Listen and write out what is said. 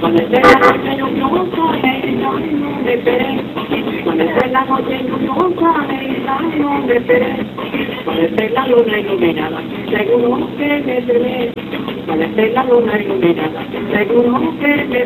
Cuando esté la noche lluviosa y no me esperé. Cuando esté la noche lluviosa y no me esperé. Cuando esté la luna iluminada, seguro que me veré. Cuando esté la luna iluminada, seguro que me